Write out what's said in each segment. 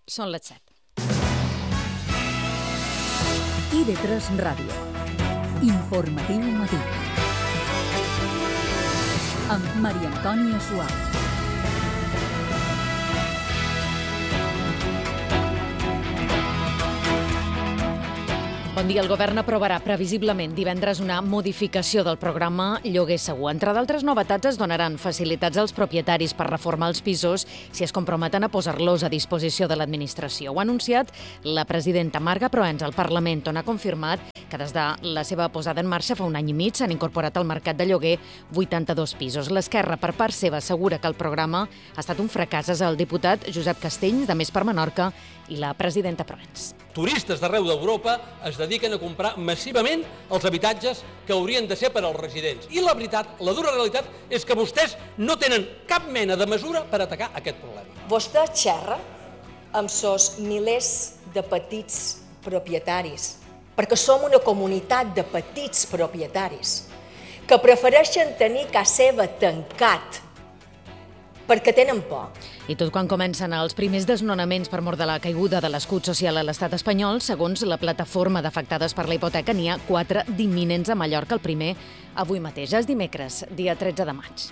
Són les 7. IB3 Ràdio. Informatiu matí. Amb Maria Antònia Suau. Bon dia. El govern aprovarà previsiblement divendres una modificació del programa Lloguer Segur. Entre d'altres novetats, es donaran facilitats als propietaris per reformar els pisos si es comprometen a posar-los a disposició de l'administració. Ho ha anunciat la presidenta Marga Proens al Parlament, on ha confirmat que des de la seva posada en marxa fa un any i mig s'han incorporat al mercat de lloguer 82 pisos. L'esquerra, per part seva, assegura que el programa ha estat un fracàs. És el diputat Josep Castells, de Més per Menorca, i la presidenta Proens. Turistes d'arreu d'Europa es dediquen a comprar massivament els habitatges que haurien de ser per als residents. I la veritat, la dura realitat, és que vostès no tenen cap mena de mesura per atacar aquest problema. Vostè xerra amb sos milers de petits propietaris, perquè som una comunitat de petits propietaris que prefereixen tenir casa seva tancat perquè tenen por. I tot quan comencen els primers desnonaments per mor de la caiguda de l'escut social a l'estat espanyol, segons la plataforma d'afectades per la hipoteca, n'hi ha 4 d'imminents a Mallorca. El primer, avui mateix, és dimecres, dia 13 de maig.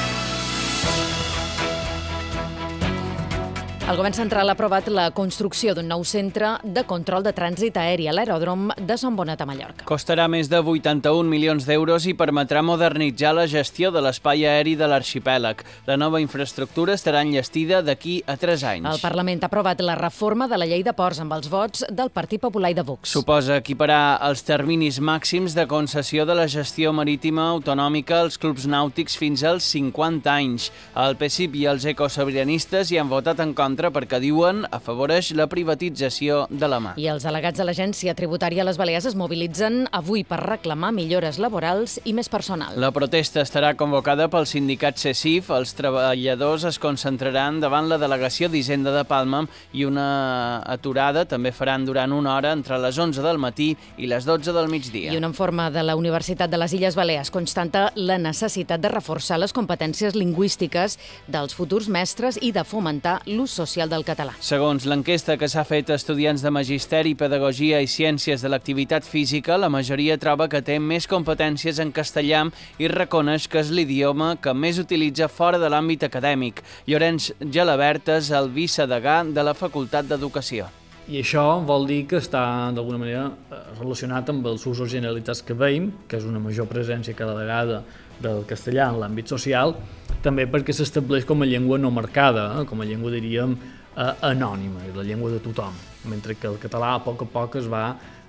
El govern central ha aprovat la construcció d'un nou centre de control de trànsit aeri a l'aeròdrom de Son Bonet a Mallorca. Costarà més de 81 milions d'euros i permetrà modernitzar la gestió de l'espai aeri de l'arxipèlag. La nova infraestructura estarà enllestida d'aquí a 3 anys. El Parlament ha aprovat la reforma de la llei de ports amb els vots del Partit Popular i de Vox. Suposa equiparar els terminis màxims de concessió de la gestió marítima autonòmica als clubs nàutics fins als 50 anys. El PSIP i els ecosobiranistes hi han votat en contra perquè diuen afavoreix la privatització de la mar. I els delegats de l'Agència Tributària a les Balears es mobilitzen avui per reclamar millores laborals i més personal. La protesta estarà convocada pel sindicat CESIF. Els treballadors es concentraran davant la delegació d'Hisenda de Palma i una aturada també faran durant una hora entre les 11 del matí i les 12 del migdia. I un informe de la Universitat de les Illes Balears constata la necessitat de reforçar les competències lingüístiques dels futurs mestres i de fomentar l'ús social del català. Segons l'enquesta que s'ha fet a estudiants de Magisteri, Pedagogia i Ciències de l'Activitat Física, la majoria troba que té més competències en castellà i reconeix que és l'idioma que més utilitza fora de l'àmbit acadèmic. Llorenç Gelabert és el vicedegà de la Facultat d'Educació. I això vol dir que està d'alguna manera relacionat amb els usos generalitzats que veiem, que és una major presència cada vegada del castellà en l'àmbit social, també perquè s'estableix com a llengua no marcada, com a llengua, diríem, anònima, la llengua de tothom, mentre que el català a poc es va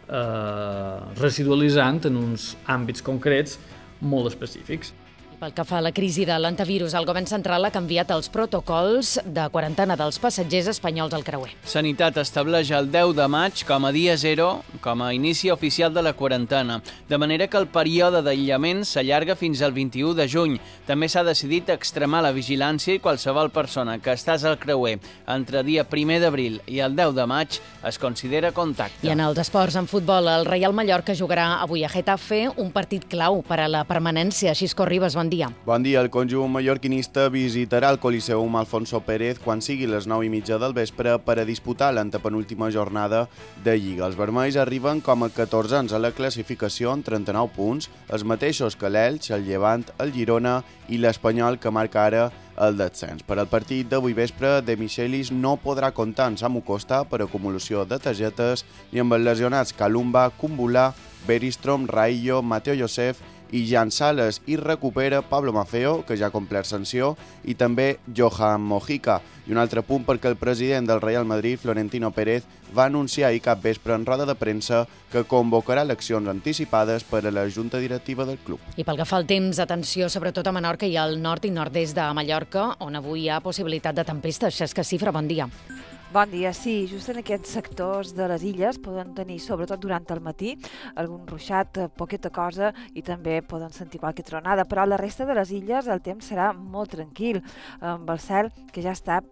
residualitzant en uns àmbits concrets molt específics. Pel que fa a la crisi de l'antivirus, el govern central ha canviat els protocols de quarantena dels passatgers espanyols al creuer. Sanitat estableix el 10 de maig com a dia 0, com a inici oficial de la quarantena, de manera que el període d'aïllament s'allarga fins al 21 de juny. També s'ha decidit extremar la vigilància i qualsevol persona que estàs al creuer entre dia 1 d'abril i el 10 de maig es considera contacte. I en els esports, en futbol, el Reial Mallorca jugarà avui a Getafe un partit clau per a la permanència. Xisco Ribas, bon dia. Bon dia. El conjunt mallorquinista visitarà el Coliseum Alfonso Pérez quan sigui les 9:30 del vespre per a disputar l'antepenúltima jornada de Lliga. Els vermells arriben com a 14ens a la classificació amb 39 punts, els mateixos que l'Elx, el Llevant, el Girona i l'Espanyol, que marca ara el descens. Per al partit d'avui vespre, De Michelis no podrà comptar amb Samu Costa per acumulació de targetes i amb els lesionats Kalumba, Kumbula, Beristrom, Raillo, Mateo Josef i Jan Sales, i recupera Pablo Maffeo, que ja ha complert sanció, i també Johan Mojica. I un altre punt perquè el president del Real Madrid, Florentino Pérez, va anunciar ahir cap vespre en roda de premsa que convocarà eleccions anticipades per a la junta directiva del club. I pel que fa al temps, atenció sobretot a Menorca i al nord i nord-est de Mallorca, on avui hi ha possibilitat de tempestes. Xesca Cifra, bon dia. Bon dia, sí, just en aquests sectors de les illes poden tenir, sobretot durant el matí, algun ruixat, poqueta cosa, i també poden sentir qualque tronada, però a la resta de les illes el temps serà molt tranquil, amb el cel que ja està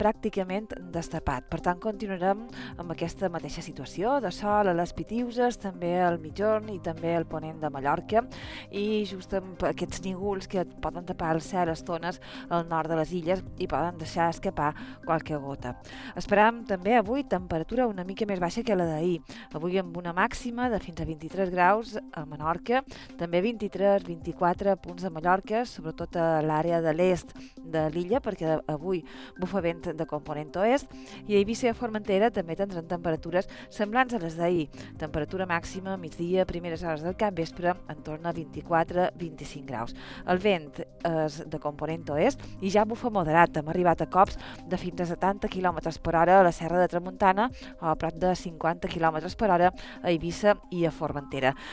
pràcticament destapat. Per tant, continuarem amb aquesta mateixa situació de sol a les Pitiüses, també al migjorn i també al ponent de Mallorca, i just amb aquests nígols que poden tapar el cel a estones al nord de les illes i poden deixar escapar qualque gota. Esperam també avui temperatura una mica més baixa que la d'ahir. Avui amb una màxima de fins a 23 graus a Menorca, també 23-24 punts a Mallorca, sobretot a l'àrea de l'est de l'illa, perquè avui bufa vent de component oest, i a Eivissa i a Formentera també tindran temperatures semblants a les d'ahir. Temperatura màxima migdia, primeres hores del capvespre, en torn a 24-25 graus. El vent és de component oest i ja bufa moderat. Hem arribat a cops de fins a 70 km per hora a la Serra de Tramuntana o a prop de 50 km per hora a Eivissa i a Formentera.